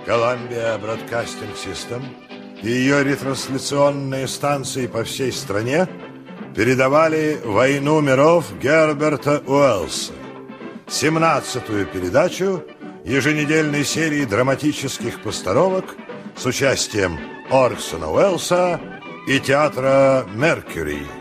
Columbia Broadcasting System и ее ретрансляционные станции по всей стране передавали «Войну миров» Герберта Уэллса, 17-ю передачу еженедельной серии драматических постановок с участием Орсона Уэллса и театра «Меркьюри».